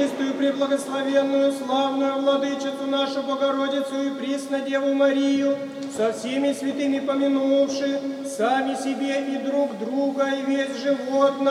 пречистую, преблагословенную, славную Владычицу нашу Богородицу и Пресно Деву Марию, со всеми святыми помянувши, сами себе и друг друга, и весь живот